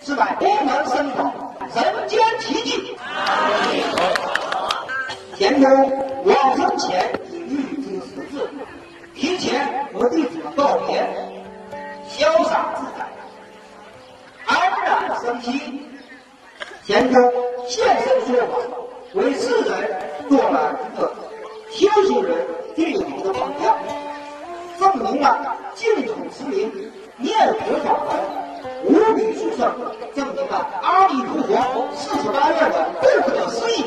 是乃佛门僧宝，人间奇迹。天空往生前以玉珠十字，提前和弟子们告别，潇洒自在，安然生息。天空现身说法，为世人做了一个修行人最好的榜样，证明了净土持名念佛法门无比殊胜，证明了阿弥陀佛48愿的不可思议。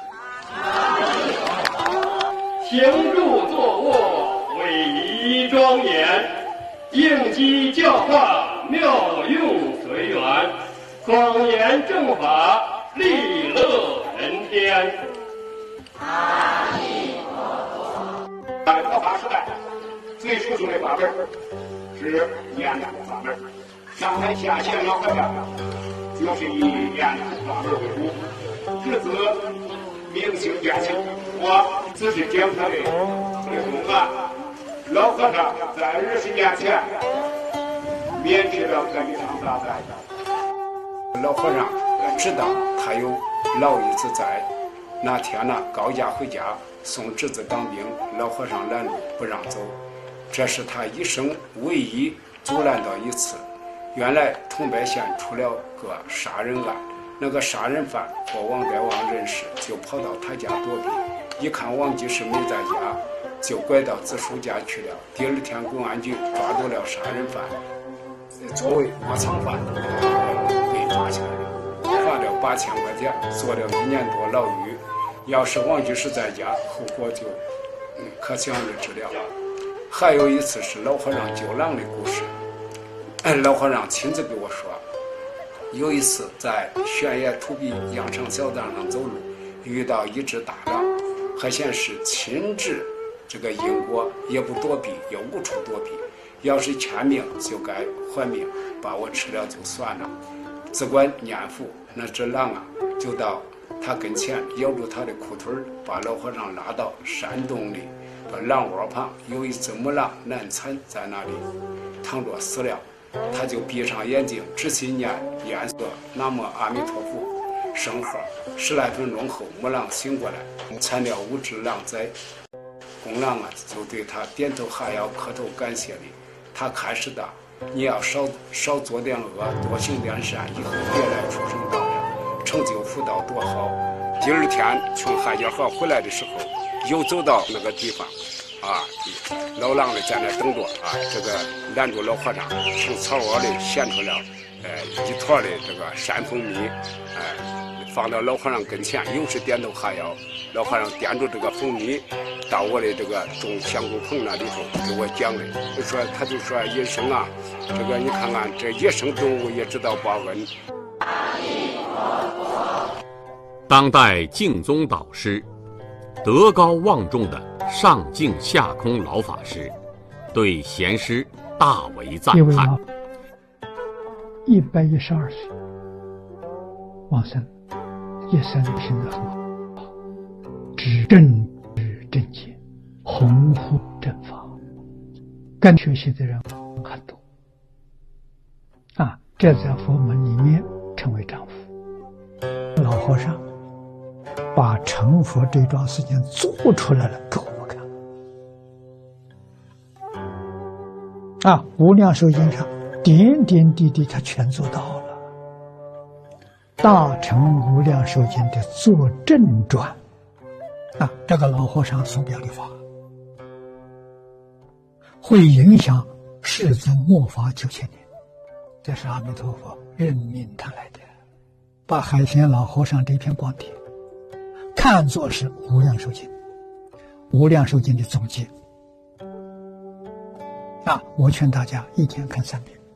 行住坐卧，威仪庄严，应机教化，妙用随缘，庄严正法，利乐人天。 阿弥陀佛。 在佛法时代，最殊胜的法门是念佛法门。上台下线老和尚就是以念佛法门为主，至此明星变性。我只是讲他的推动案。老和尚在20年前免去了这一场大灾。老和尚知道他有老一子在，那天呢，高家回家送侄子当兵，老和尚拦路不让走，这是他一生唯一阻拦到一次。原来桐柏县出了个杀人案，那个杀人犯和王德旺认识，就跑到他家躲避，一看王继士没在家，就拐到子叔家去了。第二天公安局抓住了杀人犯，作为窝藏犯被抓起来了，罚了8000块钱，坐了1年多牢狱。要是王继士在家，后果就可想而知了。还有一次是老和尚救狼的故事，老和尚亲自给我说，有一次在悬崖土壁羊肠小道上走路，遇到一只大狼，还显示亲治这个因果，也不躲避，也无处躲避，要是欠命就该还命，把我吃了就算了。只管念佛，那只狼啊就到他跟前咬住他的裤腿，把老和尚拉到山洞里，把狼窝旁有一只母狼难产在那里躺着死了，他就闭上眼睛仔细念念诵南无阿弥陀佛圣号，10来分钟后母狼醒过来，产了5只狼崽。公狼啊就对他点头哈腰磕头感谢礼。他开始的，你要少做点恶，多行点善，以后别来畜生道了，成就福道多好。第二天从海家河回来的时候，又走到那个地方啊，老狼的在那等着啊，这个拦住老和尚，从草窝里衔出了一坨的这个山蜂蜜，放到老和尚跟前，又是点头哈腰。老和尚掂住这个蜂蜜，到我的这个种香菇棚那里头给我讲的，他就说野生啊，这个你看看这野生动物也知道报恩。 当代净宗导师、德高望重的上净下空老法师，对贤师大为赞叹。 112岁往生，一生行得很好，知正知正见，弘护正法，跟学习的人很多啊，这在佛门里面称为丈夫。老和尚把成佛这桩事情做出来了给我们看啊，无量寿经上点点滴滴他全做到了。大乘无量寿经的作正传啊，这个老和尚所表的法会影响世尊末法9000年，这是阿弥陀佛任命他来的，把海贤老和尚这篇光碟看作是无量寿经，无量寿经的总结啊！我劝大家一天看3遍，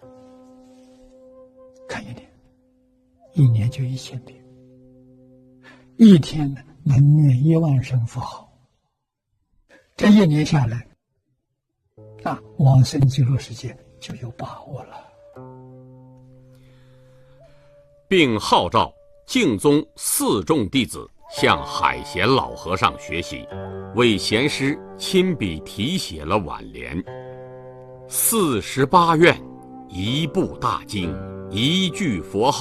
看1年，1年就1000遍，一天能念1万声佛号，这1年下来啊，往生极乐世界就有把握了。 并号召净宗4众弟子向海贤老和尚学习，为贤师亲笔题写了挽联：48愿，一部大经，一句佛号。